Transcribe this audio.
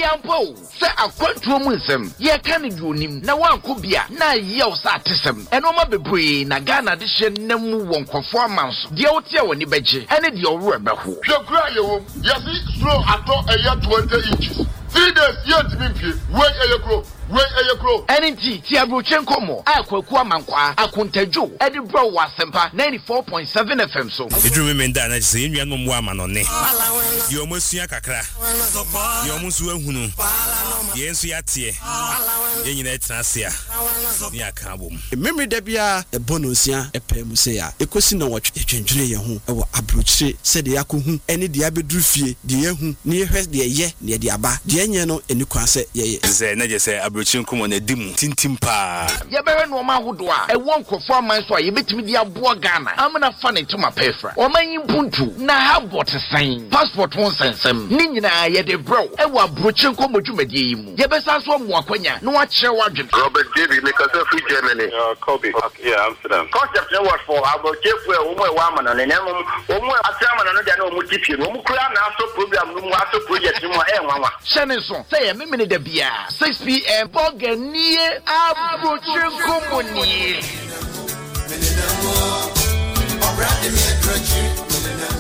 Ampo, say a quantum ye can you nim, na one could be na yells artism, and no matter brain, na Ghana addition, nemu won't performance, the Otia when you beji, and it your rubber who. Your cry, yes, slow at all a year 20 inches. 3 days, yet, wait a grow. NNT Tiabrochenko mo akwaku amankwa akontajo Edinburgh Wasempa 94.7 FM so edwumi menda na se enwanom wa amanone ye omosua kakra ye omusu ahunu ye nsu yatie ye nyina etrasia ni aka bom memory da bia e bonosia e pemu se ya ekosi na wotwe twendwere ye ho e wo abrochire se de yakohu ene de abeduru fie de yehu ne yehwe de ye ne de aba de enye no eni kwan se ye ze na je se Chinkumo na dimu tintimpa ye bere no ma hodo a e won kofo aman so a ye betimi dia boa Ghana amna fa ne tuma pefra o man yimpuntu na ha bot sign passport won sensem ni nyina ye de bro e wa Chinko modwumadie yimu ye besa so mo akwanya no a kire wadwen Robert David make us free Germany Kobe yeah Amsterdam concept no was for abochefu e omo e wa amana ne nemu omo atrama no dia na omo tipie no omo kura na aso program no mu aso project no e nwanwa shene so say ye memene da bia 6 p.m. Boganie Chinko moni